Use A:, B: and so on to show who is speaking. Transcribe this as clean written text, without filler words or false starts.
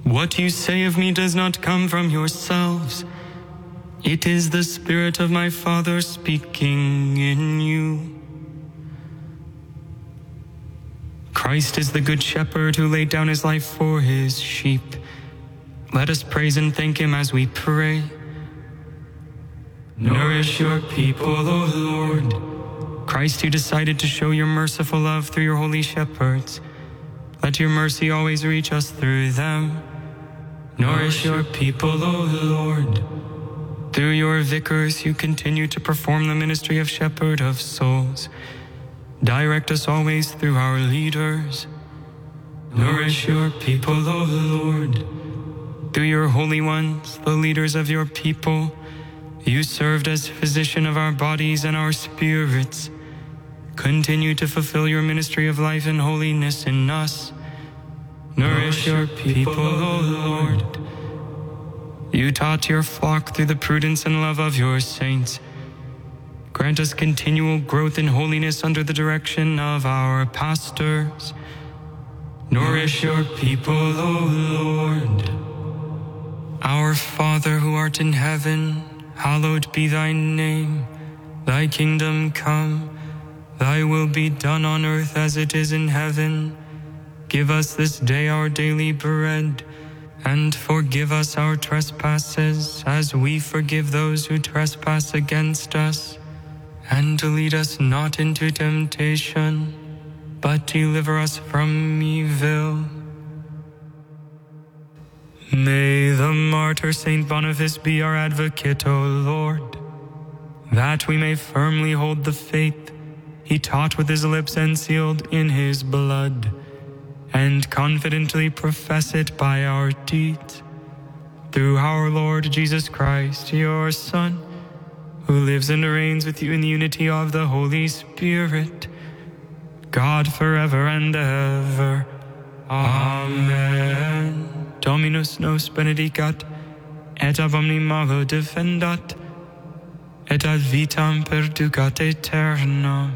A: What you say of me does not come from yourselves. It is the Spirit of my Father speaking in you. Christ is the good shepherd who laid down his life for his sheep. Let us praise and thank him as we pray. Nourish your people, O Lord. Christ, you decided to show your merciful love through your holy shepherds. Let your mercy always reach us through them. Nourish your people, O Lord. Through your vicars, you continue to perform the ministry of shepherd of souls. Direct us always through our leaders. Nourish your people, O Lord. Through your holy ones, the leaders of your people, you served as physician of our bodies and our spirits. Continue to fulfill your ministry of life and holiness in us. Nourish your people, O Lord. You taught your flock through the prudence and love of your saints. Grant us continual growth in holiness under the direction of our pastors. Nourish your people, O Lord. Our Father who art in heaven, hallowed be thy name. Thy kingdom come, thy will be done on earth as it is in heaven. Give us this day our daily bread, and forgive us our trespasses as we forgive those who trespass against us. And lead us not into temptation, but deliver us from evil. May the martyr Saint Boniface be our advocate, O Lord, that we may firmly hold the faith he taught with his lips and sealed in his blood, and confidently profess it by our deeds. Through our Lord Jesus Christ, your Son, who lives and reigns with you in the unity of the Holy Spirit, God forever and ever. Amen. Dominus nos benedicat, et ab omni malo defendat, et ad vitam perducat aeternam.